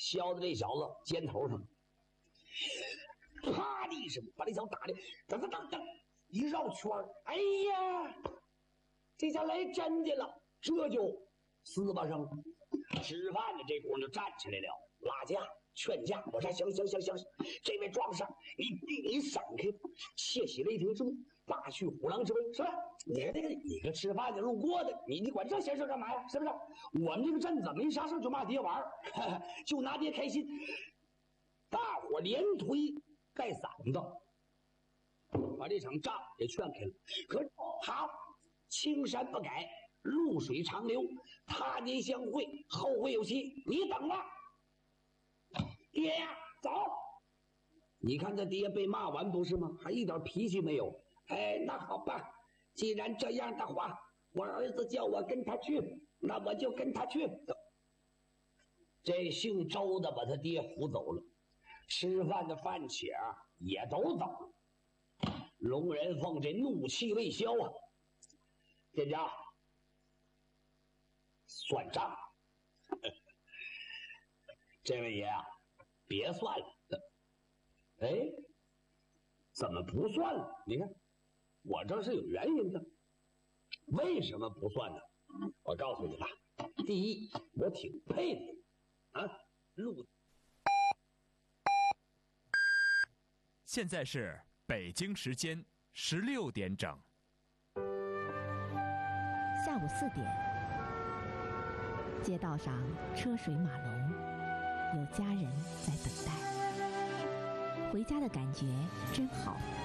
削的这小子肩头上，啪的一声把这小子打的噔噔噔噔一绕圈儿，哎呀，这下来真的了，这就撕巴上了。吃饭的这功夫就站起来了，拉架劝架。我说行，这位壮士，你闪开！窃喜雷霆之怒，大去虎狼之威，是吧？你个吃饭的路过的，你管这闲事干嘛呀？是不是？我们这个镇子没啥事就骂爹玩就拿爹开心。大伙连推带搡的，把这场仗也劝开了。可是好，青山不改，露水长流，他年相会，后会有期。你等吧，爹呀，走！你看他爹被骂完不是吗？还一点脾气没有。哎，那好吧，既然这样的话，我儿子叫我跟他去，那我就跟他去。这姓周的把他爹扶走了，吃饭的饭且也都走了。龙人凤这怒气未消啊，店家算账。这位爷啊，别算了。哎，怎么不算了？你看，我这是有原因的。为什么不算呢？我告诉你吧，第一，我挺佩服你啊，路。 现在是北京时间16点整。 下午4点，街道上车水马龙，有家人在等待。回家的感觉真好。